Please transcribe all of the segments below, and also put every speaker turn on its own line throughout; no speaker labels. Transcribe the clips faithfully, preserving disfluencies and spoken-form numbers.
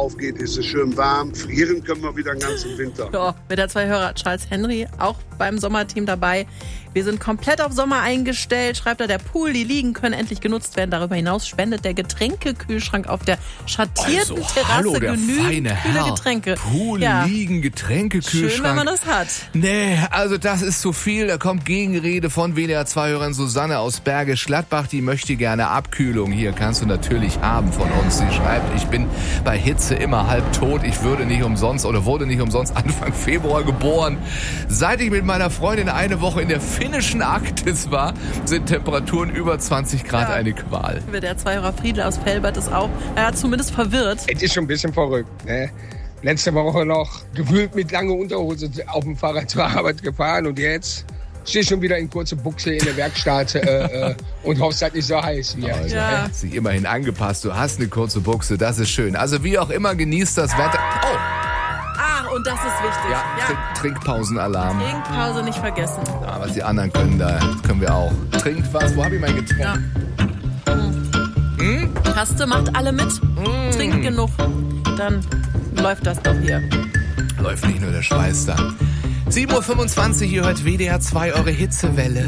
aufgeht, ist es schön warm. Frieren können wir wieder den ganzen Winter.
Ja, mit der zwei Hörer Charles Henry, auch beim Sommerteam dabei. Wir sind komplett auf Sommer eingestellt, schreibt er. Der Pool, die Liegen können endlich genutzt werden. Darüber hinaus spendet der Getränkekühlschrank auf der schattierten
also,
Terrasse
hallo, der
genügend
feine
kühle
Herr.
Getränke.
Pool,
Ja.
Liegen, Getränkekühlschrank.
Schön, wenn man das hat.
Nee, also das ist zu viel. Da kommt Gegenrede von W D R zwei Hörerin Susanne aus Bergisch Gladbach. Die möchte gerne Abkühlung. Hier kannst du natürlich haben von uns. Sie schreibt, ich bin bei Hitze immer halb tot. Ich würde nicht umsonst oder wurde nicht umsonst Anfang Februar geboren. Seit ich mit meiner Freundin eine Woche in der finnischen Arktis war, sind Temperaturen über zwanzig Grad
Ja.
eine Qual.
Der zwei Hörer Friedel aus Felbert ist auch, er hat zumindest verwirrt.
Es ist schon ein bisschen verrückt. Ne? Letzte Woche noch gewühlt mit langer Unterhose auf dem Fahrrad zur Arbeit gefahren und jetzt stehe ich schon wieder in kurze Buchse in der Werkstatt äh, äh, und hoffe, es ist nicht so heiß wie
Also,
Ja.
sich immerhin angepasst. Du hast eine kurze Buchse, das ist schön. Also wie auch immer, genießt das Wetter. Oh,
Ah, und das ist wichtig.
ja, Trink Trinkpausenalarm.
Trinkpause nicht vergessen.
Ja, was die anderen können, da können wir auch. Trinkt was? Wo habe ich mein Getränk?
Ja. Hm? Kaste macht alle mit. Trinkt genug. Dann läuft das doch hier.
Läuft nicht nur der Schweiß da. sieben Uhr fünfundzwanzig, ihr hört W D R zwei, eure Hitzewelle.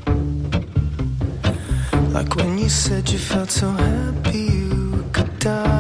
Like when you said you felt so happy you could die.